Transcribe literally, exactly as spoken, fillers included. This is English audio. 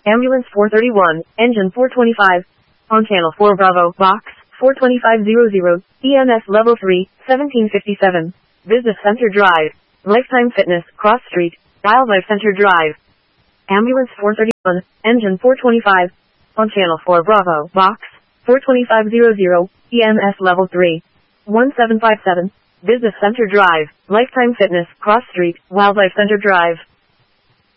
Ambulance four thirty-one, Engine four twenty-five. On Channel four Bravo, Box four twenty-five hundred, E M S Level three, seventeen fifty-seven. Business Center Drive. Lifetime Fitness, Cross Street, Wildlife Center Drive. Ambulance four thirty-one, Engine four twenty-five. On Channel four Bravo, Box four twenty-five hundred, E M S Level three, one seven five seven. Business Center Drive. Lifetime Fitness, Cross Street, Wildlife Center Drive.